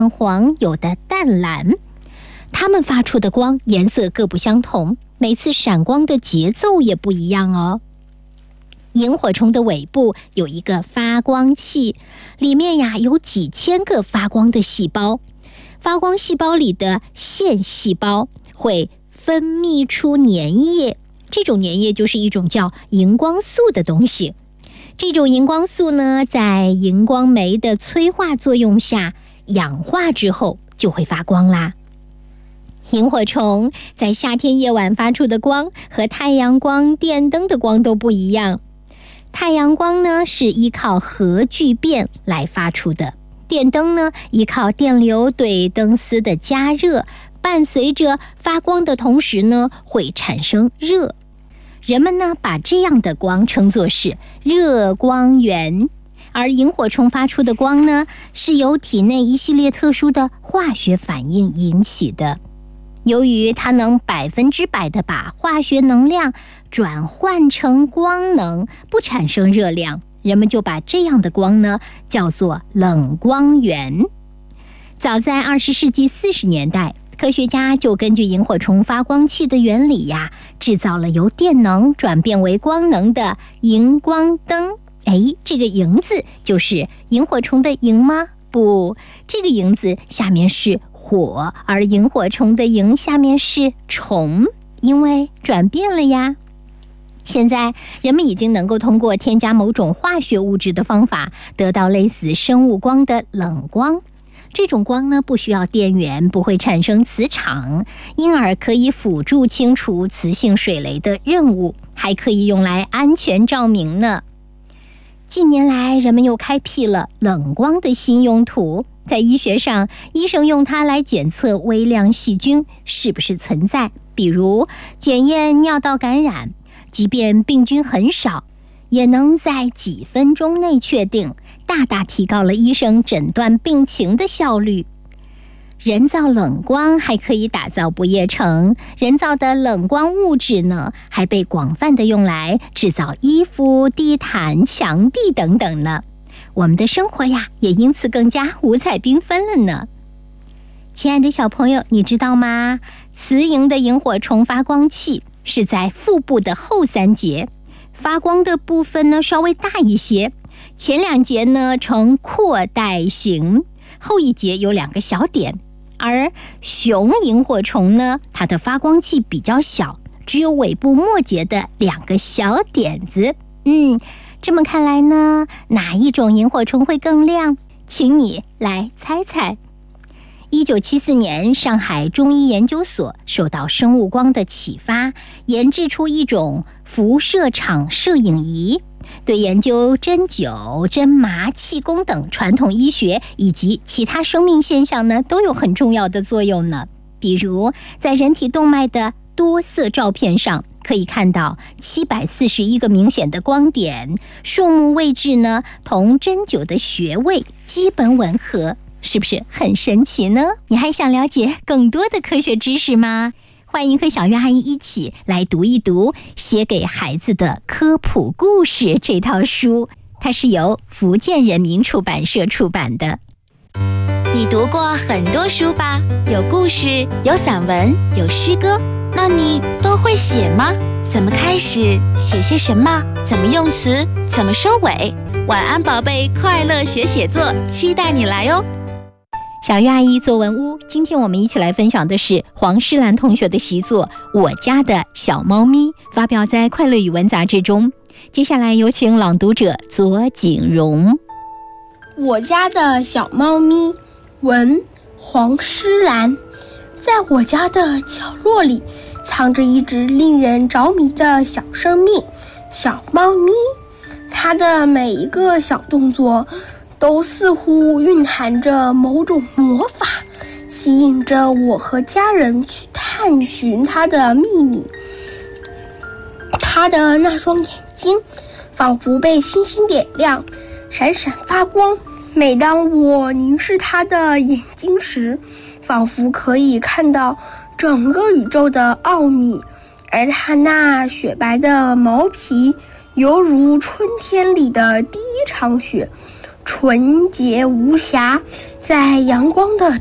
黄，有的淡蓝。它们发出的光颜色各不相同，每次闪光的节奏也不一样哦。萤火虫的尾部有一个发光器，里面有几千个发光的细胞。发光细胞里的线细胞会分泌出粘液，这种粘液就是一种叫荧光素的东西。这种荧光素呢，在荧光酶的催化作用下氧化之后就会发光啦。萤火虫在夏天夜晚发出的光和太阳光、电灯的光都不一样。太阳光呢是依靠核聚变来发出的，电灯呢依靠电流对灯丝的加热，伴随着发光的同时呢会产生热。人们呢把这样的光称作是热光源。而萤火虫发出的光呢是由体内一系列特殊的化学反应引起的。由于它能100%的把化学能量转换成光能，不产生热量，人们就把这样的光呢叫做冷光源。早在20世纪40年代，科学家就根据萤火虫发光器的原理制造了由电能转变为光能的荧光灯。这个荧字就是萤火虫的萤吗？不，这个萤字下面是火，而萤火虫的萤下面是虫，因为转变了呀。现在人们已经能够通过添加某种化学物质的方法得到类似生物光的冷光。这种光呢不需要电源，不会产生磁场，因而可以辅助清除磁性水雷的任务，还可以用来安全照明呢。近年来，人们又开辟了冷光的新用途。在医学上，医生用它来检测微量细菌是不是存在，比如检验尿道感染，即便病菌很少，也能在几分钟内确定，大大提高了医生诊断病情的效率。人造冷光还可以打造不夜城，人造的冷光物质呢，还被广泛的用来制造衣服、地毯、墙壁等等呢。我们的生活也因此更加五彩缤纷了呢。亲爱的小朋友，你知道吗？雌萤的萤火虫发光器是在腹部的后3节，发光的部分呢稍微大一些，前2节呢呈扩带型，后1节有2个小点。而雄萤火虫呢，它的发光器比较小，只有尾部末节的2个小点子。这么看来呢，哪一种萤火虫会更亮？请你来猜猜。1974年，上海中医研究所受到生物光的启发，研制出一种辐射场摄影仪，对研究针灸、针麻、气功等传统医学以及其他生命现象呢，都有很重要的作用呢。比如，在人体动脉的多色照片上，可以看到741个明显的光点，数目位置呢同针灸的穴位基本吻合，是不是很神奇呢？你还想了解更多的科学知识吗？欢迎和小月阿姨一起来读一读写给孩子的科普故事这套书，它是由福建人民出版社出版的。 你读过很多书吧？有故事，有散文，有诗歌，那你都会写吗？怎么开始？写些什么？怎么用词？怎么收尾？晚安宝贝，快乐学写作，期待你来哦。 小月阿姨作文屋，今天我们一起来分享的是黄诗兰同学的习作《我家的小猫咪》，发表在《快乐语文》杂志中。接下来有请朗读者左景荣。 我家的小猫咪，文黄诗兰。在我家的角落里，藏着一只令人着迷的小生命——小猫咪。它的每一个小动作都似乎蕴含着某种魔法，吸引着我和家人去探寻它的秘密。它的那双眼睛仿佛被星星点亮，闪闪发光。每当我凝视它的眼睛时，仿佛可以看到整个宇宙的奥秘。而它那雪白的毛皮犹如春天里的第一场雪， 纯洁无瑕，在阳光的